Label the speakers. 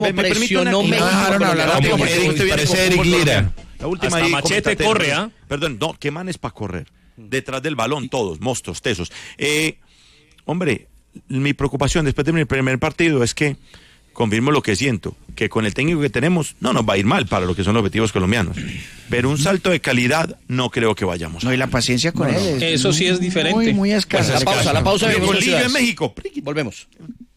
Speaker 1: presionó México.
Speaker 2: Parece Eric Lira.
Speaker 3: La última
Speaker 4: hasta Machete corre, ¿ah?
Speaker 3: Perdón, no, qué manes para correr. Detrás del balón, todos, monstruos, tesos. Hombre, mi preocupación después de mi primer partido es que confirmo lo que siento, que con el técnico que tenemos no nos va a ir mal para lo que son los objetivos colombianos, pero un salto de calidad no creo que vayamos.
Speaker 1: No, y la paciencia con él.
Speaker 4: Eso sí es diferente.
Speaker 1: Muy escasa.
Speaker 4: Pues
Speaker 1: la pausa.
Speaker 3: Bolillo en México.
Speaker 1: Volvemos.